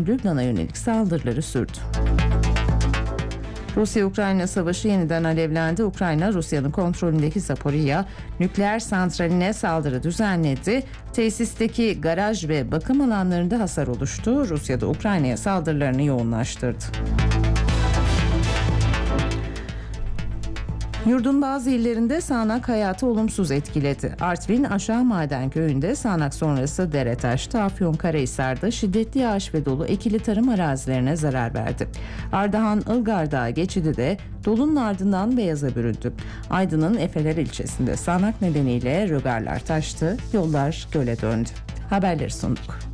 Erdoğan, Lübnan'a yönelik saldırıları sürdü. Rusya-Ukrayna savaşı yeniden alevlendi. Ukrayna, Rusya'nın kontrolündeki Zaporizhzhia nükleer santraline saldırı düzenledi. Tesisteki garaj ve bakım alanlarında hasar oluştu. Rusya da Ukrayna'ya saldırılarını yoğunlaştırdı. Yurdun bazı illerinde sağanak hayatı olumsuz etkiledi. Artvin Aşağı Maden Köyü'nde sağanak sonrası dere taştı. Afyonkarahisar'da şiddetli yağış ve dolu ekili tarım arazilerine zarar verdi. Ardahan Ilgar Dağı geçidi de dolunun ardından beyaza büründü. Aydın'ın Efeler ilçesinde sağanak nedeniyle rögarlar taştı, yollar göle döndü. Haberleri sunduk.